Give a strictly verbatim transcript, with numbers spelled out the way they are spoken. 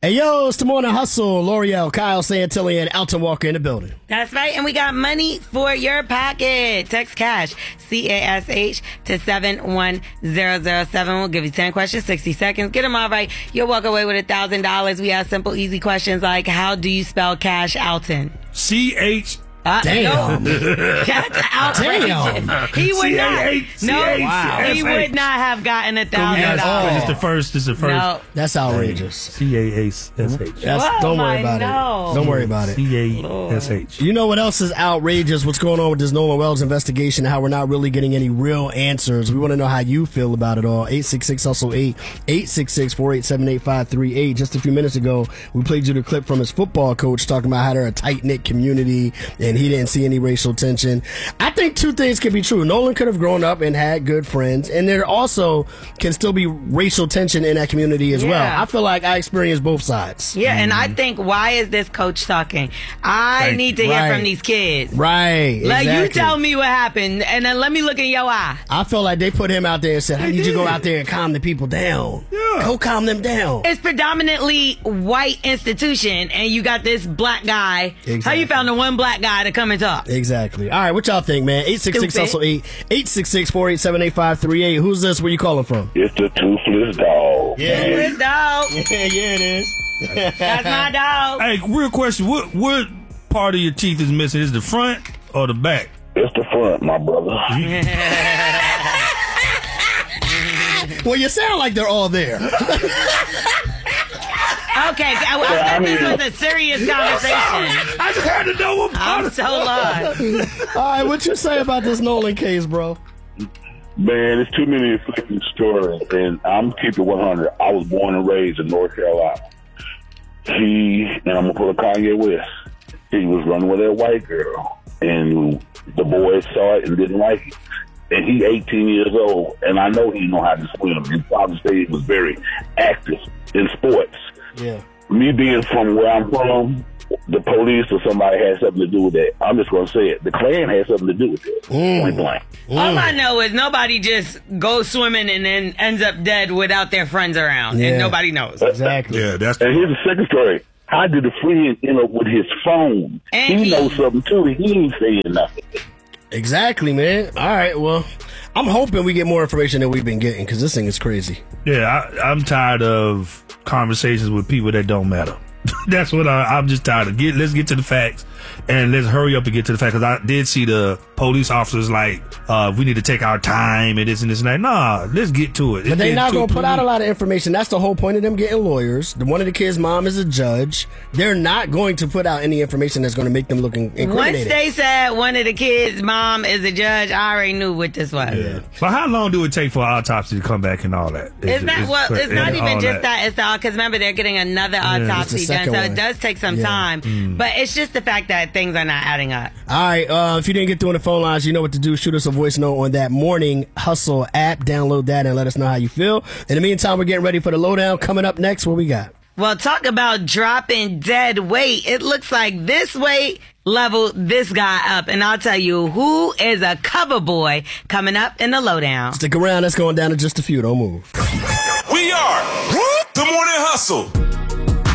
Hey, yo, it's the Morning Hustle. L'Oreal, Kyle Santilli, and Elton Walker in the building. That's right, and we got money for your pocket. Text CASH, C A S H, to seven one zero zero seven. We'll give you ten questions, sixty seconds. Get them all right. You'll walk away with one thousand dollars. We have simple, easy questions like, how do you spell cash, Alton? C H. Uh, Damn. No. That's outrageous. Damn. He would C A not. H, No, C H, wow. He would not have gotten a thousand Yes, dollars. it's the first. It's the first. No. That's outrageous. C A S H. That's, Whoa, don't worry I about know. it. Don't worry about it. C A S H. You know what else is outrageous? What's going on with this Nolan Wells investigation? How we're not really getting any real answers. We want to know how you feel about it all. eight six six hustle eight, eight six six, four eight seven, eight five three eight. Just a few minutes ago, we played you the clip from his football coach talking about how they're a tight-knit community and he didn't see any racial tension. I think two things can be true. Nolan could have grown up and had good friends, and there also can still be racial tension in that community as Yeah. well. I feel like I experienced both sides. Yeah, and I think, why is this coach talking? I Right. need to hear Right. from these kids. Right. Like, exactly. you tell me what happened, and then let me look in your eye. I feel like they put him out there and said, I need you to go out there and calm the people down. Yeah. Go calm them down. It's predominantly white institution, and you got this black guy. How Exactly. you found the one black guy to come and talk? Exactly. All right, what y'all think, man? eight six six Stupid. hustle eight, eight six six, four eight seven, eight five three eight. Who's this? Where you calling from? It's the toothless dog. This dog. Yeah, yeah, it is. That's my dog. Hey, real question. What what part of your teeth is missing? Is the front or the back? It's the front, my brother. Well, you sound like they're all there. Okay, I, I Yeah, I thought this mean- was a serious conversation. I just had to know what part. I'm so lost. All right, what you say about this Nolan case, bro? Man, it's too many afflicting stories, and I'm keeping one hundred. I was born and raised in North Carolina. He, and I'm going to put a Kanye West, he was running with that white girl, and the boys saw it and didn't like it. And he eighteen years old, and I know he know how to swim. His father said he was very active in sports. Yeah. Me being from where I'm from, the police or somebody had something to do with that. I'm just going to say it. The Klan had something to do with it. Mm. Point blank. All I know is nobody just goes swimming and then ends up dead without their friends around, Yeah. and nobody knows. Exactly. Yeah, that's. And here's the second story. How did the friend end up with his phone? And he he- knows something too. He ain't saying nothing. Exactly, man. All right, well, I'm hoping we get more information than we've been getting because this thing is crazy. Yeah, I, I'm tired of conversations with people that don't matter. That's what I, I'm just tired of. Get, let's get to the facts, and let's hurry up and get to the facts. Because I did see the police officers like, uh, we need to take our time and this and this and that. Nah, let's get to it. But they're It's not been going to two- put out a lot of information. That's the whole point of them getting lawyers. The One of the kids' mom is a judge. They're not going to put out any information that's going to make them look in- Once incriminated. they said one of the kids' mom is a judge, I already knew what this was. Yeah. But how long do it take for an autopsy to come back and all that? It's not well. It's not and even all just that. It's all because remember they're getting another autopsy It's the done, second so one. it does take some Yeah. time. But it's just the fact that things are not adding up. All right, uh, if you didn't get through on the phone lines, you know what to do. Shoot us a voice note on that Morning Hustle app. Download that and let us know how you feel. In the meantime, we're getting ready for the lowdown. Coming up next, what we got? Well, talk about dropping dead weight. It looks like this weight leveled this guy up, and I'll tell you who is a cover boy coming up in the lowdown. Stick around. That's going down in just a few. Don't move. We are the Morning Hustle.